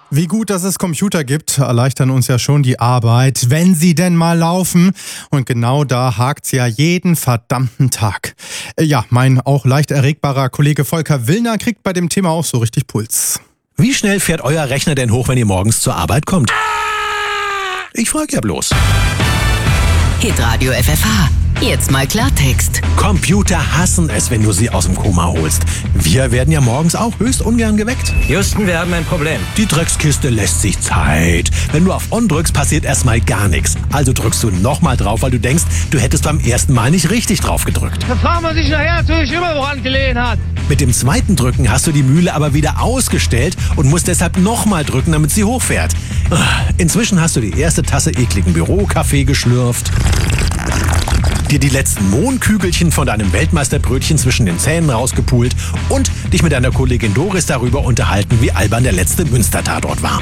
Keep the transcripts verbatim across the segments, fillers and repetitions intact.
Wie gut, dass es Computer gibt, erleichtern uns ja schon die Arbeit, wenn sie denn mal laufen. Und genau da hakt's ja jeden verdammten Tag. Ja, mein auch leicht erregbarer Kollege Volker Willner kriegt bei dem Thema auch so richtig Puls. Wie schnell fährt euer Rechner denn hoch, wenn ihr morgens zur Arbeit kommt? Ich frage ja bloß. Hitradio F F H. Jetzt mal Klartext. Computer hassen es, wenn du sie aus dem Koma holst. Wir werden ja morgens auch höchst ungern geweckt. Houston, wir haben ein Problem. Die Dreckskiste lässt sich Zeit. Wenn du auf On drückst, passiert erstmal gar nichts. Also drückst du nochmal drauf, weil du denkst, du hättest beim ersten Mal nicht richtig drauf gedrückt. Da fragt man sich nachher natürlich immer, woran gelegen hat. Mit dem zweiten Drücken hast du die Mühle aber wieder ausgestellt und musst deshalb nochmal drücken, damit sie hochfährt. Inzwischen hast du die erste Tasse ekligen Bürokaffee geschlürft, dir die letzten Mohnkügelchen von deinem Weltmeisterbrötchen zwischen den Zähnen rausgepult und dich mit deiner Kollegin Doris darüber unterhalten, wie albern der letzte Münster-Tatort war.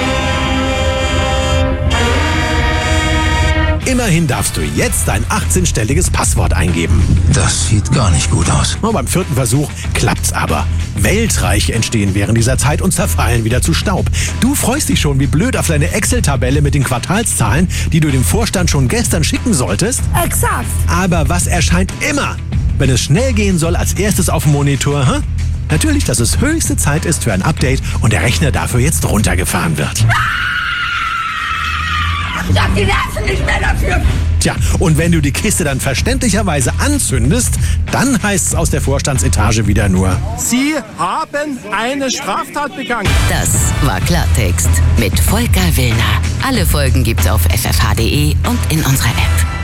Immerhin darfst du jetzt dein achtzehnstelliges Passwort eingeben. Das sieht gar nicht gut aus. Oh, beim vierten Versuch klappt's aber. Weltreiche entstehen während dieser Zeit und zerfallen wieder zu Staub. Du freust dich schon wie blöd auf deine Excel-Tabelle mit den Quartalszahlen, die du dem Vorstand schon gestern schicken solltest. Exakt. Aber was erscheint immer, wenn es schnell gehen soll, als erstes auf dem Monitor? Hä? Natürlich, dass es höchste Zeit ist für ein Update und der Rechner dafür jetzt runtergefahren wird. Ich hab die Nerven nicht mehr dafür. Tja, und wenn du die Kiste dann verständlicherweise anzündest, dann heißt es aus der Vorstandsetage wieder nur: Sie haben eine Straftat begangen. Das war Klartext mit Volker Willner. Alle Folgen gibt's auf f f h punkt d e und in unserer App.